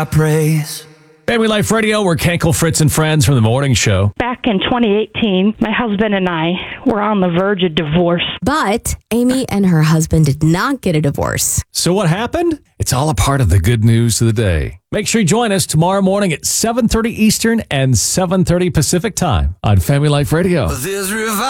I praise. Family Life Radio, we're Kenkel, Fritz, and Friends from the morning show. Back in 2018, my husband and I were on the verge of divorce. But Amy and her husband did not get a divorce. So what happened? It's all a part of the good news of the day. Make sure you join us tomorrow morning at 7:30 Eastern and 7:30 Pacific time on Family Life Radio. There's revival.